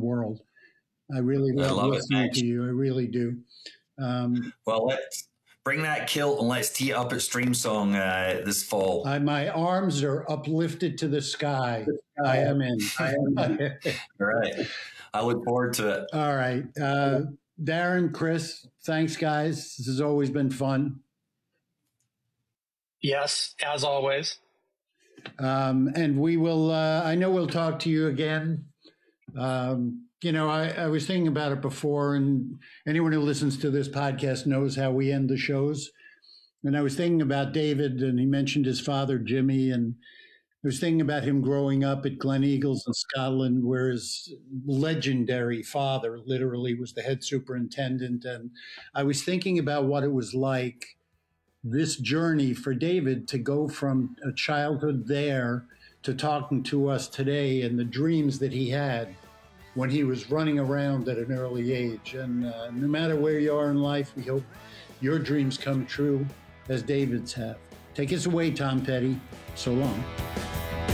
world. I really love listening to you. I really do. Well, let's bring that kilt and let's tee up at Stream Song this fall. My arms are uplifted to the sky. I am in. All right. I look forward to it. All right. Darren, Chris, thanks, guys. This has always been fun. Yes, as always. And we will, I know we'll talk to you again. I was thinking about it before, and anyone who listens to this podcast knows how we end the shows. And I was thinking about David, and he mentioned his father, Jimmy, and I was thinking about him growing up at Glen Eagles in Scotland, where his legendary father literally was the head superintendent. And I was thinking about what it was like, this journey for David to go from a childhood there to talking to us today and the dreams that he had when he was running around at an early age. And no matter where you are in life, we hope your dreams come true as David's have. Take us away, Tom Petty. So long.